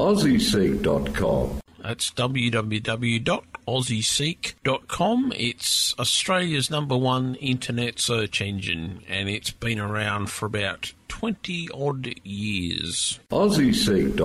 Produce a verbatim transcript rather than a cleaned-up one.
aussie seek dot com. That's w w w dot aussie seek dot com. It's Australia's number one internet search engine, and it's been around for about twenty odd years. aussie seek dot com